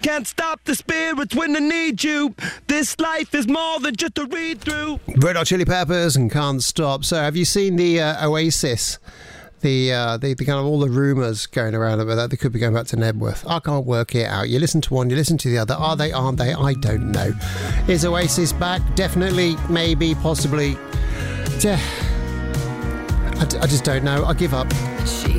Can't stop the spirits when I need you. This life is more than just a read-through. Red Hot Chili Peppers and Can't Stop. So have you seen the Oasis? The kind of all the rumours going around about that they could be going back to Nebworth. I can't work it out. You listen to one, you listen to the other. Are they, aren't they? I don't know. Is Oasis back? Definitely, maybe, possibly. I just don't know. I give up. She